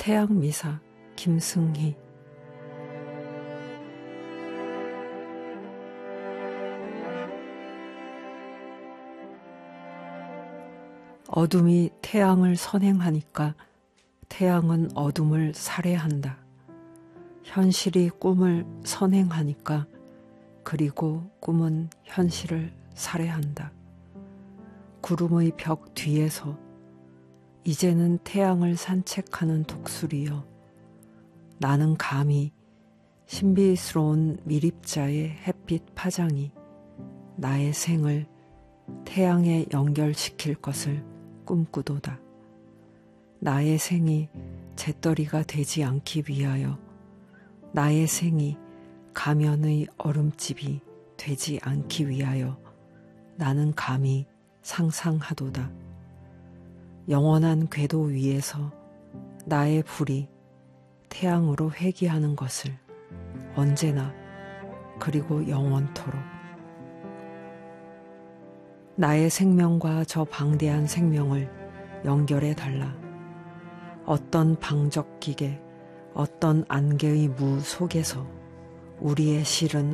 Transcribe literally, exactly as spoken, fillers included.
태양미사 김승희. 어둠이 태양을 선행하니까 태양은 어둠을 살해한다. 현실이 꿈을 선행하니까 그리고 꿈은 현실을 살해한다. 구름의 벽 뒤에서 이제는 태양을 산책하는 독수리여, 나는 감히 신비스러운 미립자의 햇빛 파장이 나의 생을 태양에 연결시킬 것을 꿈꾸도다. 나의 생이 재떨이가 되지 않기 위하여, 나의 생이 가면의 얼음집이 되지 않기 위하여 나는 감히 상상하도다. 영원한 궤도 위에서 나의 불이 태양으로 회귀하는 것을 언제나 그리고 영원토록. 나의 생명과 저 방대한 생명을 연결해 달라. 어떤 방적기계, 어떤 안개의 무 속에서 우리의 실은